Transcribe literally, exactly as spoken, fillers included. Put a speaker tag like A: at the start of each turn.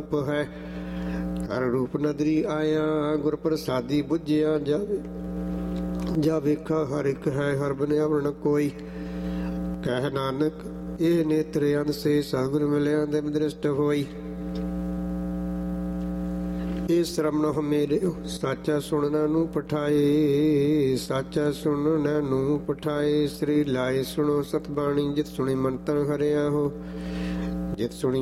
A: ਹੈ। ਹਰ ਰੂਪ ਨਦਰੀ ਆਇਆ ਗੁਰ ਪ੍ਰਸਾਦੀ ਬੁੱਝਿਆ ਜਾਵੇ। ਜਾ ਵੇਖਾ ਹਰ ਇੱਕ ਹੈ ਹਰ ਬਨਿਆਵਣ ਕੋਈ। ਕਹਿ ਨਾਨਕ ਇਹ ਨੇਤਰ ਅੰਸੇ ਸਤਿਗੁਰ ਮਿਲਿਆ ਦੇ ਦ੍ਰਿਸ਼ਟ ਹੋਈ। ਇਹ ਸ਼ਰਮਨ ਮੇਰੇ ਸਾਚਾ ਸੁਣਨਾ ਨੂੰ ਪਠਾਏ। ਸਾਚਾ ਸੁਣਨਾ ਨੂੰ ਪਠਾਏ। ਸ੍ਰੀ ਲਾਏ ਸੁਣੋ ਸਤਬਾਣੀ ਜਿਤ ਸੁਣੀ ਮੰਤਰ ਹਰਿਆ ਹੋ। ਜਿਤ ਸੁਣੀ